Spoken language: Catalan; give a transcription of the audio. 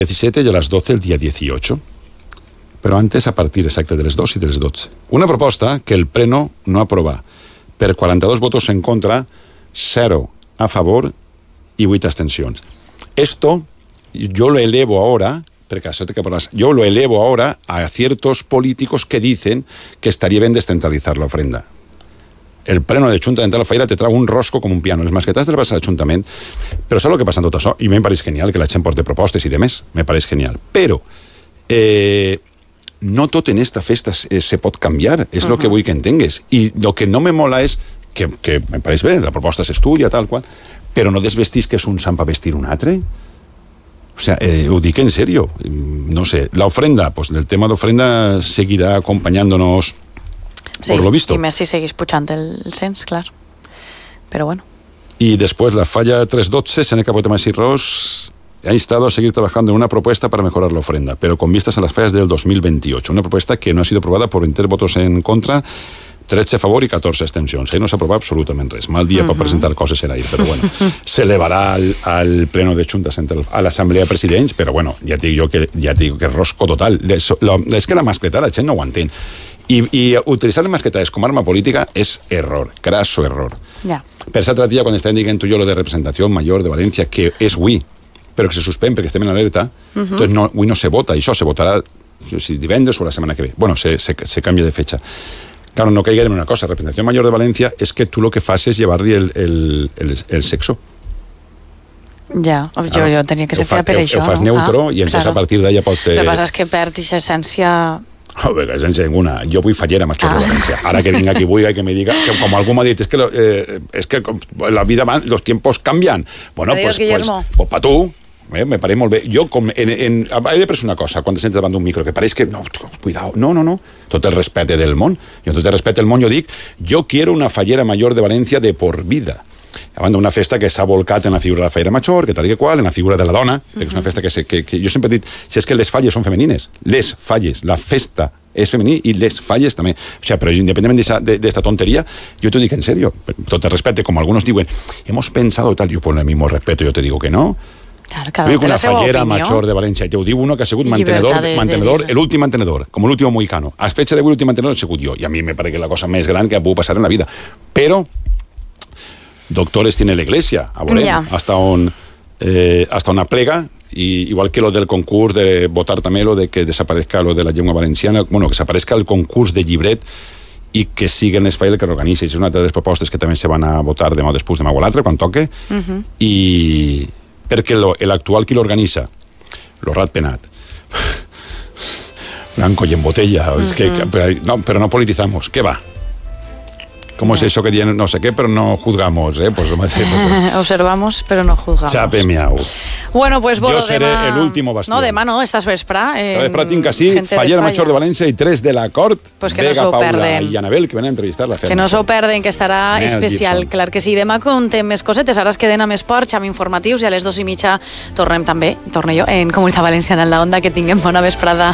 17 y a las 12 el día 18. Però antes a partir exacte de les 2 i de les 12. Una proposta que el Pleno no aprova per 42 votos en contra, 0 a favor y 8 abstencions. Esto yo lo elevo ahora, yo lo elevo ahora a ciertos políticos que dicen que estaría bien descentralizar la ofrenda. El Pleno de Junta de la Feira te trae un rosco com un piano. Les masquetats del vas a l'Ajuntament, però saps el que passa en tot això? I me pareix genial que la gent porti propostes i demés, me pareix genial. Però no tot en esta festa se pot canviar, és el que vull que entengues. I el que no me mola és que me pareix bé, la proposta s'estudia, tal qual, però no desvestís que és un sant per vestir un altre. O sea, ho dic en serio. No sé, la ofrenda, pues el tema d'ofrenda seguirà acompanyándonos. Sí, por lo visto. I més si seguís pujant el cens, clar. Però bueno. Y después la falla 312, Seneca Poetemás y Ross ha instado a seguir trabajando en una propuesta para mejorar la ofrenda, pero con vistas a las fallas del 2028. Una propuesta que no ha sido aprobada por 20 votos en contra, 13 a favor y 14 abstencions. No s'ha aprovat absolutament res. Mal dia per presentar coses serà ahir, però bueno. S'elevarà al Pleno de Junta Central, a l'Assemblea de Presidents, però bueno, ja te digo que rosco total. És que la mascleta la gent no ho entén. Y utilizar la mascleta como arma política es error, craso error. Ja. Per l'altre dia, quan estàvem dient tu i jo lo de representació major de València, que és avui, però que se suspèn perquè estem en alerta, doncs no, avui no se vota, i això se votarà si divendres o la setmana que ve. Bueno, se canvia de fecha. Claro, no caiguem en una cosa, representació major de València és que tu lo que fas és llevar-li el sexo. Ja, jo tenia que ser fea per això. Ho fas neutro i entonces a partir d'allà pot... El que passa és que perd aquesta essència... Sense ninguna. Jo vull fallera major de València. Ara que vinga qui vulgui i que me diga, que com algú m'ha dit, es que la vida va, los tiempos cambian. Bueno, adiós, pues pa tu, me pareix molt bé. Jo he de presar una cosa, quan te sents davant d'un micro, que pareix que, no, cuidao, no, tot el respecte del món. Jo tot el respecte del món, jo dic, jo quiero una fallera major de València de por vida. Davant d'una festa que s'ha volcat en la figura de la fallera major, que tal i que qual, en la figura de la dona, que és una festa que jo sempre he dit, si és que les falles són femenines, les falles, la festa és femení i les falles també. O sea, però independentment d'esta tonteria, jo t'ho dic en serio, tot el respecte, com algunos diuen, hemos pensado tal, yo por el mismo respeto, yo te digo que no. Claro, cada uno una fallera major de València, i te ho diu uno que ha sigut mantenedor, l'últim mantenedor, com l'últim mohicano. A fecha d'avui l'últim mantenedor he sigut jo, i a mi me parece que la cosa més gran que ha pogut passar en la vida. Però doctores tiene la iglesia, a veure, hasta on aplega, y igual que lo del concurs de votar també lo de que desaparezca lo de la llengua valenciana, bueno, que desaparezca el concurs de llibret i que siguen les falles que organitza. És una de les propostes que també se van a votar demà després demà o l'altre, quan toque, i perquè l'actual qui l'organitza, lo rat penat, blanco y en botella, pero no politizamos, ¿qué va? ¿Cómo es eso que tienen no sé qué, pero no juzgamos? Pues observamos, pero no juzgamos. Chape miau. Bueno, pues yo seré el último bastión. No, demà no, estàs vespre. Esta vespre tinc així, fallera major de València i 3 de la Cort, pues que Vega, no Paula perden. i Anabel, que venen a entrevistar-la. Que no s'ho perden, que estarà especial. Clar que sí, demà contem més cosetes, ara es queden amb esports, amb informatius, i a les 2:30 tornem també, torno jo, en Comunitat Valenciana en la Onda, que tinguem bona vesprada.